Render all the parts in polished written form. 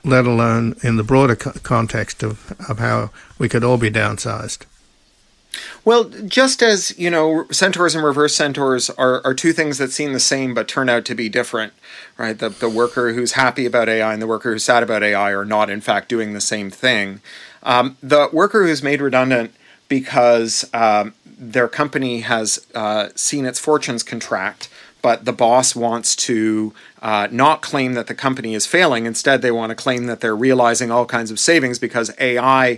let alone in the broader context of how we could all be downsized. Well, just as, centaurs and reverse centaurs are two things that seem the same but turn out to be different, right? The worker who's happy about AI and the worker who's sad about AI are not, in fact, doing the same thing. The worker who's made redundant because their company has seen its fortunes contract, but the boss wants to not claim that the company is failing. Instead, they want to claim that they're realizing all kinds of savings because AI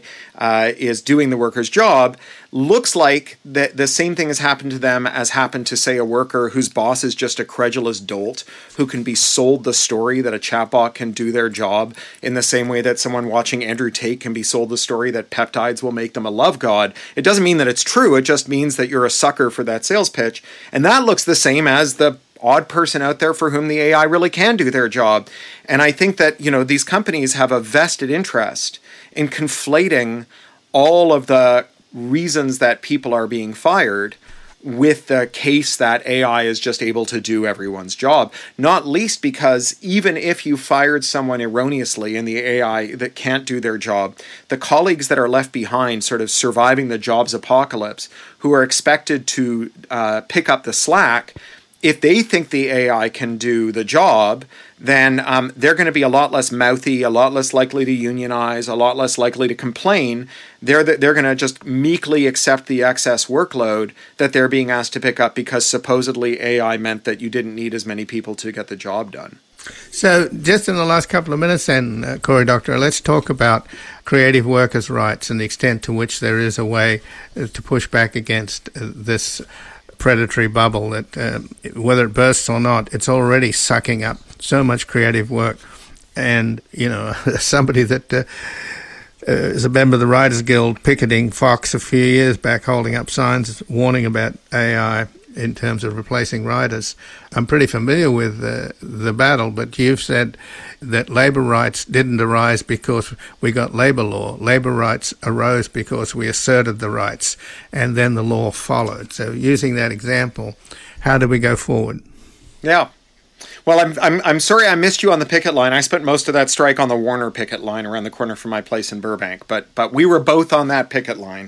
is doing the worker's job. Looks like the same thing has happened to them as happened to, say, a worker whose boss is just a credulous dolt who can be sold the story that a chatbot can do their job in the same way that someone watching Andrew Tate can be sold the story that peptides will make them a love god. It doesn't mean that it's true. It just means that you're a sucker for that sales pitch. And that looks the same as the odd person out there for whom the AI really can do their job. And I think that, these companies have a vested interest in conflating all of the reasons that people are being fired with the case that AI is just able to do everyone's job, not least because even if you fired someone erroneously in the AI that can't do their job, the colleagues that are left behind sort of surviving the jobs apocalypse, who are expected to pick up the slack, if they think the AI can do the job, then they're going to be a lot less mouthy, a lot less likely to unionize, a lot less likely to complain. They're going to just meekly accept the excess workload that they're being asked to pick up because supposedly AI meant that you didn't need as many people to get the job done. So just in the last couple of minutes then, Cory Doctorow, let's talk about creative workers' rights and the extent to which there is a way to push back against this predatory bubble that, whether it bursts or not, it's already sucking up so much creative work. And, somebody that is a member of the Writers Guild picketing Fox a few years back, holding up signs warning about AI in terms of replacing writers. I'm pretty familiar with the battle, but you've said that labour rights didn't arise because we got labour law. Labour rights arose because we asserted the rights, and then the law followed. So using that example, how do we go forward? Yeah. Well, I'm sorry I missed you on the picket line. I spent most of that strike on the Warner picket line around the corner from my place in Burbank, but we were both on that picket line.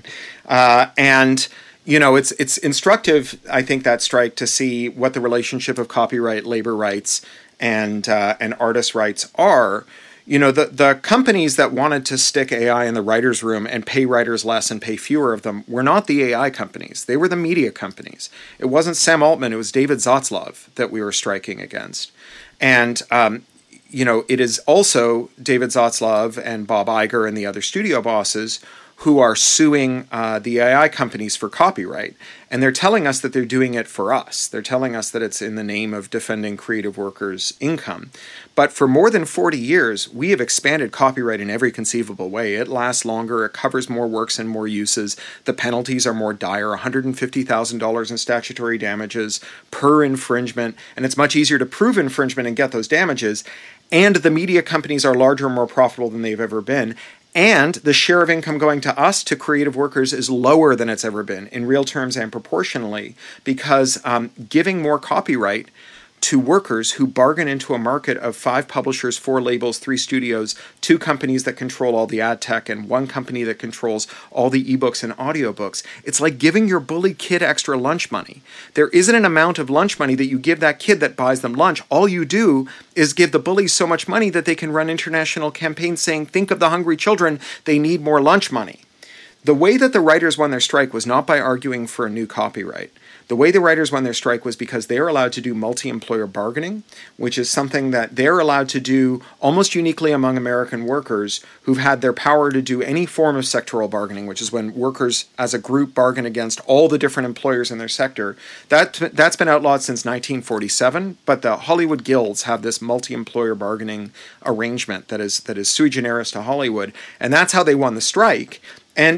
And it's instructive, I think, that strike to see what the relationship of copyright, labor rights, and artist rights are. The companies that wanted to stick AI in the writer's room and pay writers less and pay fewer of them were not the AI companies. They were the media companies. It wasn't Sam Altman. It was David Zaslav that we were striking against. And, it is also David Zaslav and Bob Iger and the other studio bosses who are suing the AI companies for copyright. And they're telling us that they're doing it for us. They're telling us that it's in the name of defending creative workers' income. But for more than 40 years, we have expanded copyright in every conceivable way. It lasts longer. It covers more works and more uses. The penalties are more dire, $150,000 in statutory damages per infringement. And it's much easier to prove infringement and get those damages. And the media companies are larger and more profitable than they've ever been. And the share of income going to us, to creative workers, is lower than it's ever been in real terms and proportionally, because giving more copyright to workers who bargain into a market of 5 publishers, 4 labels, 3 studios, 2 companies that control all the ad tech, and 1 company that controls all the ebooks and audiobooks. It's like giving your bully kid extra lunch money. There isn't an amount of lunch money that you give that kid that buys them lunch. All you do is give the bullies so much money that they can run international campaigns saying, think of the hungry children, they need more lunch money. The way that the writers won their strike was not by arguing for a new copyright. The way the writers won their strike was because they are allowed to do multi-employer bargaining, which is something that they're allowed to do almost uniquely among American workers who've had their power to do any form of sectoral bargaining, which is when workers as a group bargain against all the different employers in their sector. That's been outlawed since 1947, but the Hollywood guilds have this multi-employer bargaining arrangement that is sui generis to Hollywood, and that's how they won the strike. And,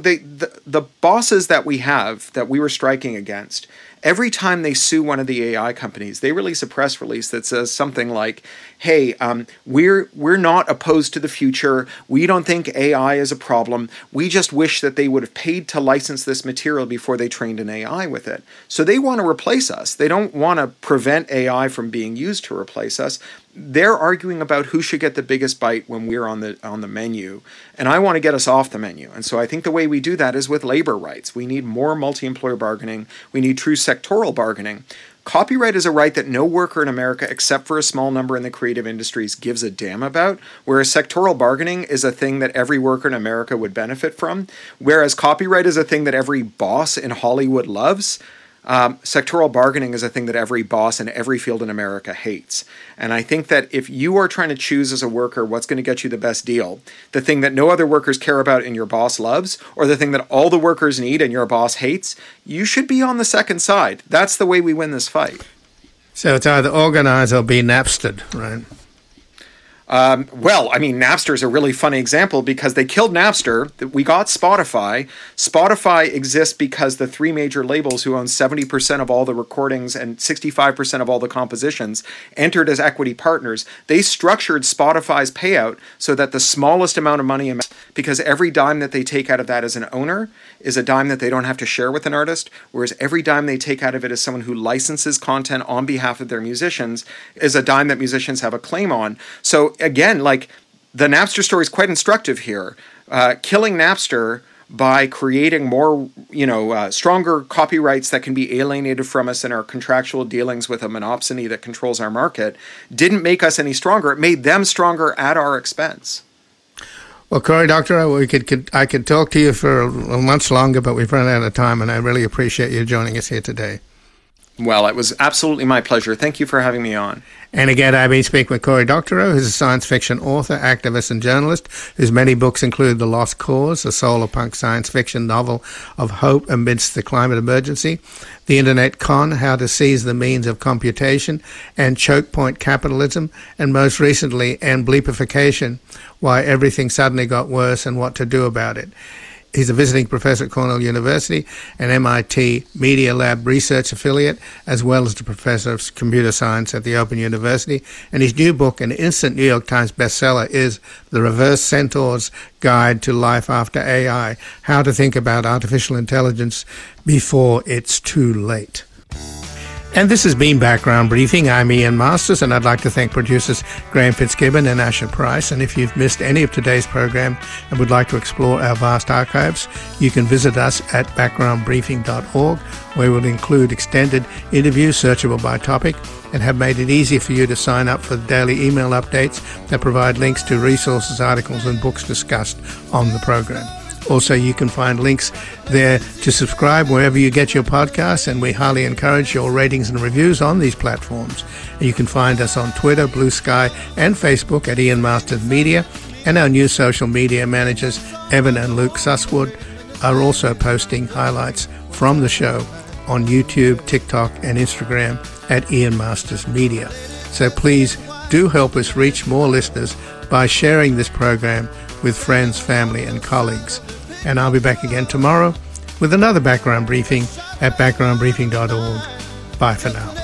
the bosses that we have, that we were striking against, every time they sue one of the AI companies, they release a press release that says something like, hey, we're not opposed to the future. We don't think AI is a problem. We just wish that they would have paid to license this material before they trained an AI with it. So they want to replace us. They don't want to prevent AI from being used to replace us. they're arguing about who should get the biggest bite when we're on the menu, and I want to get us off the menu. And so I think the way we do that is with labor rights. We need more multi-employer bargaining. We need true sectoral bargaining. Copyright is a right that no worker in America, except for a small number in the creative industries, gives a damn about, whereas sectoral bargaining is a thing that every worker in America would benefit from, whereas copyright is a thing that every boss in Hollywood loves. Sectoral bargaining is a thing that every boss in every field in America hates. And I think that if you are trying to choose as a worker what's going to get you the best deal, the thing that no other workers care about and your boss loves, or the thing that all the workers need and your boss hates, you should be on the second side. That's the way we win this fight. So it's either organize or be Napstered, right? Well, I mean, Napster is a really funny example because they killed Napster. We got Spotify. Spotify exists because the three major labels who own 70% of all the recordings and 65% of all the compositions entered as equity partners. They structured Spotify's payout so that the smallest amount of money, because every dime that they take out of that as an owner is a dime that they don't have to share with an artist, whereas every dime they take out of it as someone who licenses content on behalf of their musicians is a dime that musicians have a claim on. So again, like, the Napster story is quite instructive here. Killing Napster by creating more, stronger copyrights that can be alienated from us in our contractual dealings with a monopsony that controls our market didn't make us any stronger. It made them stronger at our expense. Well, Cory Doctorow, I could talk to you for much longer, but we've run out of time, and I really appreciate you joining us here today. Well, it was absolutely my pleasure. Thank you for having me on. And again, I've been speaking with Cory Doctorow, who's a science fiction author, activist, and journalist, whose many books include The Lost Cause, a solar punk science fiction novel of hope amidst the climate emergency, The Internet Con, How to Seize the Means of Computation, and Choke Point Capitalism, and most recently, Ambleepification, Why Everything Suddenly Got Worse and What to Do About It. He's a visiting professor at Cornell University, an MIT Media Lab research affiliate, as well as the professor of computer science at the Open University. And his new book, an instant New York Times bestseller, is The Reverse Centaur's Guide to Life After AI, How to Think About Artificial Intelligence Before It's Too Late. And this has been Background Briefing. I'm Ian Masters, and I'd like to thank producers Graham Fitzgibbon and Asher Price. And if you've missed any of today's program and would like to explore our vast archives, you can visit us at backgroundbriefing.org, where we'll include extended interviews searchable by topic and have made it easy for you to sign up for the daily email updates that provide links to resources, articles, and books discussed on the program. Also, you can find links there to subscribe wherever you get your podcasts, and we highly encourage your ratings and reviews on these platforms. And you can find us on Twitter, Blue Sky, and Facebook at Ian Masters Media, and our new social media managers, Evan and Luke Susswood, are also posting highlights from the show on YouTube, TikTok, and Instagram at Ian Masters Media. So please do help us reach more listeners by sharing this program with friends, family, and colleagues. And I'll be back again tomorrow with another Background Briefing at backgroundbriefing.org. Bye for now.